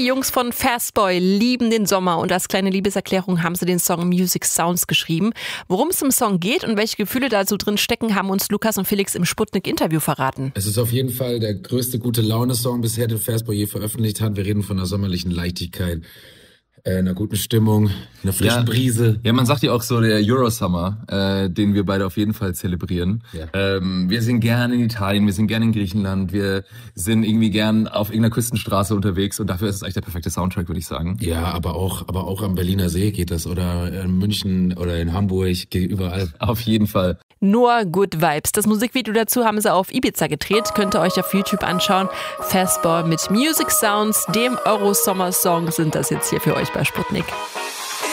Die Jungs von Fastboy lieben den Sommer und als kleine Liebeserklärung haben sie den Song Music Sounds geschrieben. Worum es im Song geht und welche Gefühle da so drin stecken, haben uns Lukas und Felix im Sputnik-Interview verraten. Es ist auf jeden Fall der größte Gute-Laune-Song bisher, den Fastboy je veröffentlicht hat. Wir reden von einer sommerlichen Leichtigkeit, einer guten Stimmung, einer frischen Brise. Ja, man sagt ja auch so der Eurosummer, den wir beide auf jeden Fall zelebrieren. Ja. Wir sind gerne in Italien, wir sind gerne in Griechenland, wir sind irgendwie gern auf irgendeiner Küstenstraße unterwegs und dafür ist es eigentlich der perfekte Soundtrack, würde ich sagen. Ja, aber auch am Berliner See geht das oder in München oder in Hamburg, geht überall. Auf jeden Fall. Nur Good Vibes. Das Musikvideo dazu haben sie auf Ibiza gedreht. Könnt ihr euch auf YouTube anschauen. Fastboy mit Music Sounds, dem Eurosummer-Song, sind das jetzt hier für euch bei Sputnik.